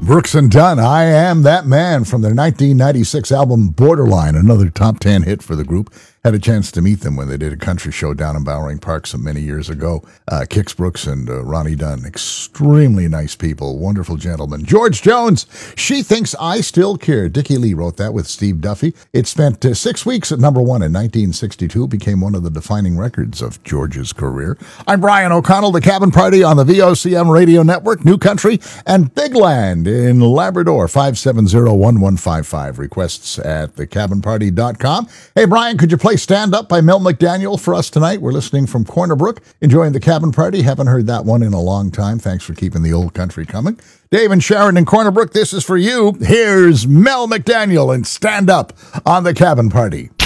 Brooks and Dunn, I Am That Man from their 1996 album Borderline, another top 10 hit for the group. Had a chance to meet them when they did a country show down in Bowering Park some many years ago. Kix Brooks and Ronnie Dunn, extremely nice people, wonderful gentlemen. George Jones, She Thinks I Still Care. Dickie Lee wrote that with Steve Duffy. It spent 6 weeks at number one in 1962, became one of the defining records of George's career. I'm Brian O'Connell, the Cabin Party on the VOCM Radio Network, New Country, and Big Land in Labrador, 570-1155. Requests at thecabinparty.com. Hey, Brian, could you play Stand Up by Mel McDaniel for us tonight? We're listening from Corner Brook, enjoying the Cabin Party. Haven't heard that one in a long time. Thanks for keeping the old country coming. Dave and Sharon in Corner Brook, this is for you. Here's Mel McDaniel and Stand Up on the Cabin Party.